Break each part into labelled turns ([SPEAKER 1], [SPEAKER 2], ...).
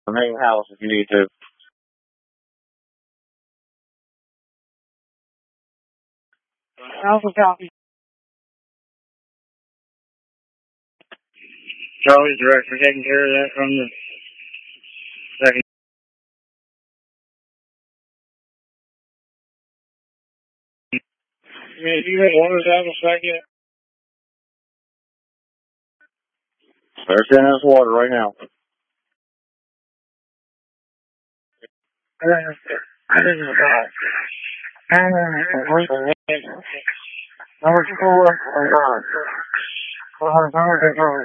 [SPEAKER 1] the main house if you need to. Alpha copy. Charlie, director, taking care of that from the second. Yeah, do you have orders out of second? They're sending us water right now. I didn't know. Number 4.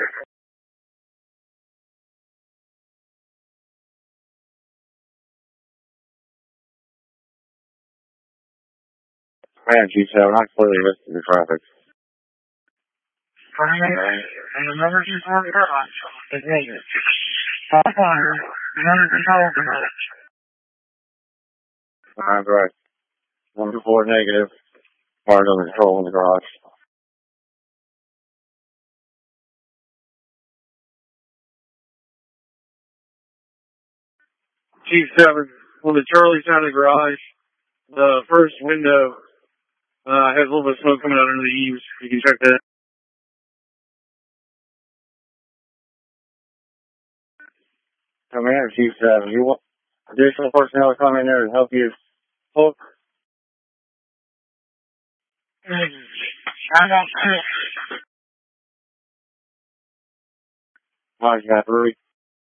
[SPEAKER 1] Man, G7, I clearly listed the traffic. And the number 2 is negative. Top fire, under control. That's right. 124 negative. Fired under control in the garage. G7, on the Charlie side of the garage, the first window has a little bit of smoke coming out under the eaves. You can check that. Come in, G7. You want additional personnel to come in there and help you hook? I got 6. Nice, got 3.